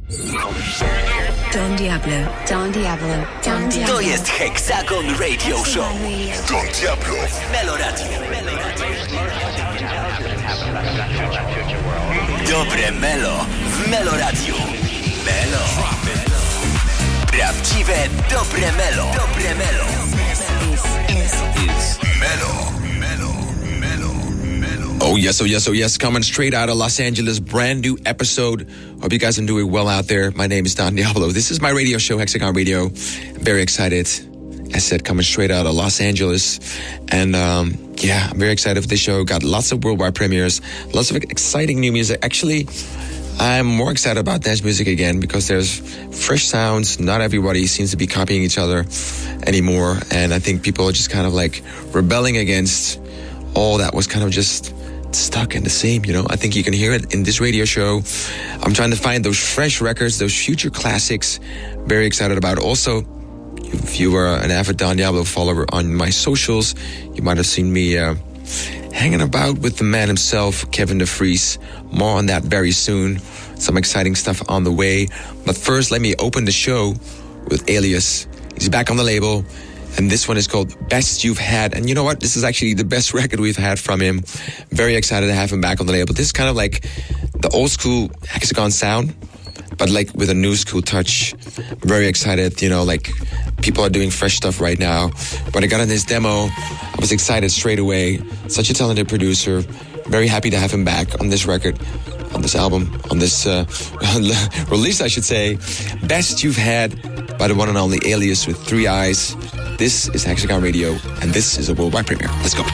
Don Diablo, Don Diablo, Don Diablo. To jest Hexagon Radio Show. Don Diablo w Melo Radio. Dobre Melo w Melo Radio. Melo. Prawdziwe dobre Melo. Dobre Melo. Is Melo. Oh yes, oh yes, oh yes. Coming straight out of Los Angeles, brand new episode. Hope you guys are doing well out there. My name is Don Diablo. This is my radio show, Hexagon Radio. I'm very excited. As I said, coming straight out of Los Angeles. And yeah, I'm very excited for this show. Got lots of worldwide premieres, lots of exciting new music. Actually, I'm more excited about dance music again because there's fresh sounds. Not everybody seems to be copying each other anymore. And I think people are just kind of like rebelling against all that was kind of just stuck in the same, you know. I think you can hear it in this radio show. I'm trying to find those fresh records, those future classics. Very excited about it. Also, if you were an avid Don Diablo follower on my socials, you might have seen me hanging about with the man himself, Kevin DeVries. More on that very soon. Some exciting stuff on the way. But first, let me open the show with Alias. He's back on the label. And this one is called Best You've Had. And you know what? This is actually the best record we've had from him. Very excited to have him back on the label. This is kind of like the old school Hexagon sound, but like with a new school touch. Very excited, you know, like people are doing fresh stuff right now. When I got on this demo, I was excited straight away. Such a talented producer. Very happy to have him back on this record, on this album, on this release, I should say. Best You've Had by the one and only Alias with 3 eyes. This is Hexagon Radio, and this is a worldwide premiere. Let's go.